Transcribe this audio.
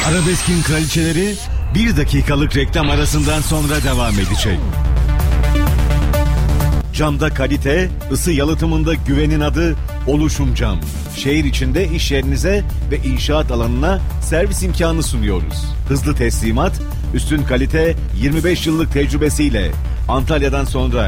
Arabeskin kraliçeleri 1 dakikalık reklam arasından sonra devam edecek. Camda kalite, ısı yalıtımında güvenin adı Oluşum Cam. Şehir içinde iş yerinize ve inşaat alanına servis imkanı sunuyoruz. Hızlı teslimat, üstün kalite, 25 yıllık tecrübesiyle Antalya'dan sonra